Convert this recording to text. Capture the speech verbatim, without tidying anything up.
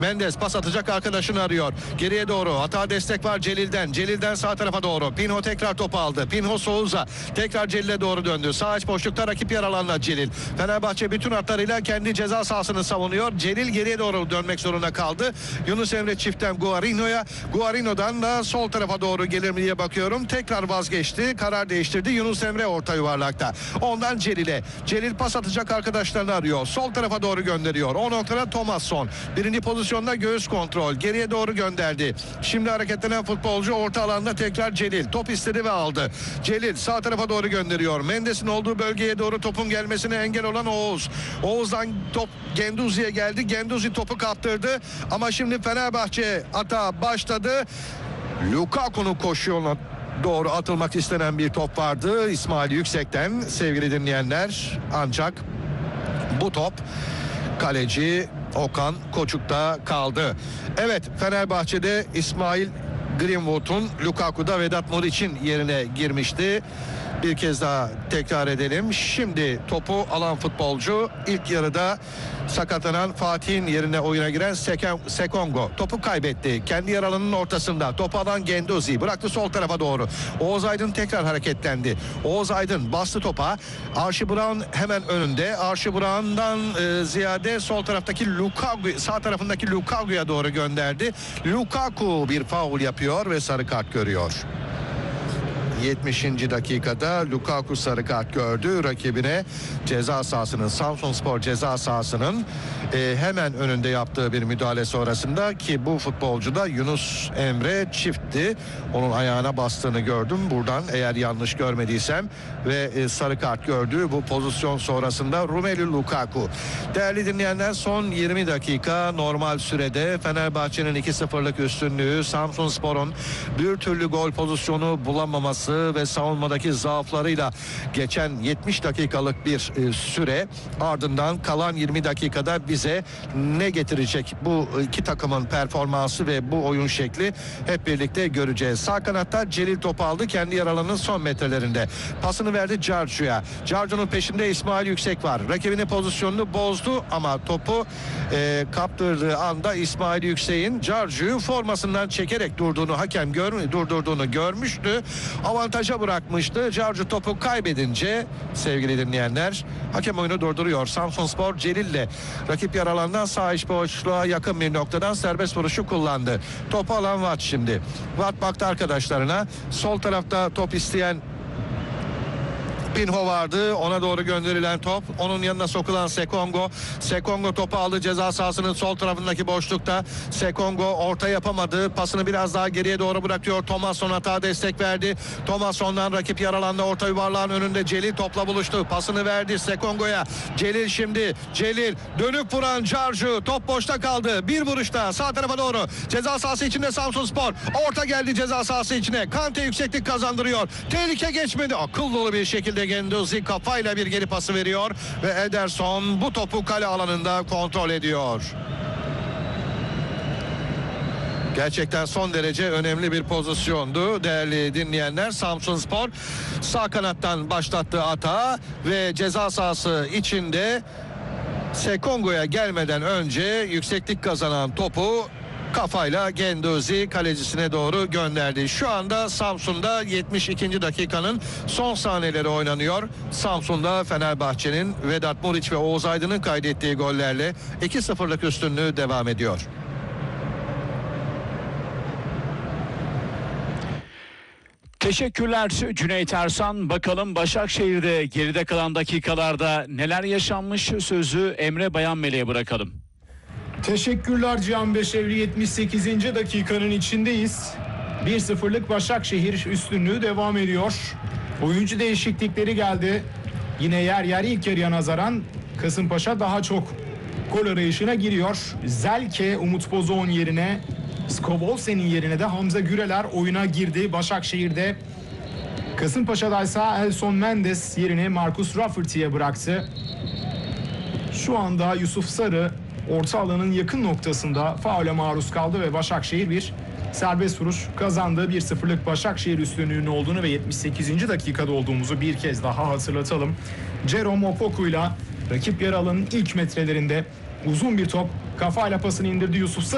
Mendes pas atacak, arkadaşını arıyor. Geriye doğru hata, destek var Celil'den. Celil'den sağ tarafa doğru. Pinho tekrar topu aldı. Pinho Souza tekrar Celil'e doğru döndü. Sağ iç boşlukta rakip yer alanla Celil. Fenerbahçe bütün hatlarıyla kendi ceza sahasını savunuyor. Celil geriye doğru dönmek zorunda kaldı. Yunus Emre çiftten Guarino'ya. Guarino'dan da sol tarafa doğru gelir mi diye bakıyorum. Tekrar vazgeçti. Karar değiştirdi. Yunus Emre orta yuvarlakta. Ondan Celil'e. Celil pas atacak, arkadaşlarını arıyor. Sol tarafa doğru gönderiyor. O noktada Thomasson. Birinci pozisyon göğüs kontrol, geriye doğru gönderdi. Şimdi hareketlenen futbolcu orta alanda tekrar Celil. Top istedi ve aldı. Celil sağ tarafa doğru gönderiyor. Mendes'in olduğu bölgeye doğru topun gelmesine engel olan Oğuz. Oğuz'dan top Genduzi'ye geldi. Genduzi topu kaptırdı. Ama şimdi Fenerbahçe hata başladı. Lukaku'nun koşu yoluna doğru atılmak istenen bir top vardı İsmail Yüksek'ten sevgili dinleyenler. Ancak bu top kaleci Okan Koçuk'ta kaldı. Evet, Fenerbahçe'de İsmail Greenwood'un Lukaku'da Vedat Muriç'in yerine girmişti. Bir kez daha tekrar edelim. Şimdi topu alan futbolcu, ilk yarıda sakatlanan Fatih'in yerine oyuna giren Sekongo. Topu kaybetti. Kendi yer alanının ortasında. Topu alan Genduzi. Bıraktı sol tarafa doğru. Oğuz Aydın tekrar hareketlendi. Oğuz Aydın bastı topa. Archie Brown hemen önünde. Archie Brown'dan e, ziyade sol taraftaki Lukaku, sağ tarafındaki Lukaku'ya doğru gönderdi. Lukaku bir faul yapıyor ve sarı kart görüyor. yetmişinci dakikada Lukaku sarı kart gördü. Rakibine ceza sahasının, Samsunspor ceza sahasının e, hemen önünde yaptığı bir müdahale sonrasında, ki bu futbolcu da Yunus Emre çiftti. Onun ayağına bastığını gördüm buradan, eğer yanlış görmediysem, ve e, sarı kart gördü bu pozisyon sonrasında Romelu Lukaku. Değerli dinleyenler, son yirmi dakika normal sürede Fenerbahçe'nin iki sıfırlık üstünlüğü, Samsunspor'un bir türlü gol pozisyonu bulamaması ve savunmadaki zaaflarıyla geçen yetmiş dakikalık bir e, süre, ardından kalan yirmi dakikada bize ne getirecek bu iki takımın performansı ve bu oyun şekli hep birlikte göreceğiz. Sağ kanatta Celil topu aldı kendi yer alanının son metrelerinde. Pasını verdi Carcu'ya. Carcu'nun peşinde İsmail Yüksek var. Rakibinin pozisyonunu bozdu ama topu e, kaptırdığı anda İsmail Yüksek'in Carcu'yu formasından çekerek durduğunu hakem gör, durdurduğunu görmüştü. Avantaja bırakmıştı. Carcu topu kaybedince sevgili dinleyenler, hakem oyunu durduruyor. Samsunspor Celil'le rakip yer alandan sağ iç boşluğa yakın bir noktadan serbest vuruşu kullandı. Topu alan Watt şimdi. Watt baktı arkadaşlarına. Sol tarafta top isteyen Pinho vardı. Ona doğru gönderilen top. Onun yanına sokulan Sekongo. Sekongo topu aldı ceza sahasının sol tarafındaki boşlukta. Sekongo orta yapamadı. Pasını biraz daha geriye doğru bırakıyor. Thomasson hata destek verdi. Thomasson'dan rakip yaralanda orta yuvarlağın önünde Celil topla buluştu. Pasını verdi Sekongo'ya. Celil şimdi. Celil dönüp vuran Carcu. Top boşta kaldı. Bir vuruşta sağ tarafa doğru. Ceza sahası içinde Samsunspor. Orta geldi ceza sahası içine. Kante yükseklik kazandırıyor. Tehlike geçmedi. Akıl dolu bir şekilde Genduzi kafayla bir geri pası veriyor ve Ederson bu topu kale alanında kontrol ediyor. Gerçekten son derece önemli bir pozisyondu değerli dinleyenler. Samsunspor sağ kanattan başlattığı hata ve ceza sahası içinde Sekongo'ya gelmeden önce yükseklik kazanan topu kafayla Genduzi kalecisine doğru gönderdi. Şu anda Samsun'da yetmiş ikinci dakikanın son saniyeleri oynanıyor. Samsun'da Fenerbahçe'nin Vedat Muriç ve Oğuz Aydın'ın kaydettiği gollerle iki sıfırlık üstünlüğü devam ediyor. Teşekkürler Cüneyt Ersan. Bakalım Başakşehir'de geride kalan dakikalarda neler yaşanmış, sözü Emre Bayanmele'ye bırakalım. Teşekkürler Cihan Beşevri. yetmiş sekizinci dakikanın içindeyiz. bir sıfırlık Başakşehir üstünlüğü devam ediyor. Oyuncu değişiklikleri geldi. Yine yer yer ilk yarıya nazaran Kasımpaşa daha çok gol arayışına giriyor. Zelke Umut Bozok'un yerine, Skobolsen'in yerine de Hamza Güreler oyuna girdi Başakşehir'de. Kasımpaşa'daysa Elson Mendes yerine Marcus Rafferty'ye bıraktı. Şu anda Yusuf Sarı orta alanın yakın noktasında faule maruz kaldı ve Başakşehir bir serbest vuruş kazandı. bir sıfırlık Başakşehir üstünlüğünün olduğunu ve yetmiş sekizinci dakikada olduğumuzu bir kez daha hatırlatalım. Jerome Opoku'yla rakip yer alanın ilk metrelerinde uzun bir top, kafayla pasını indirdi Yusuf Sarı.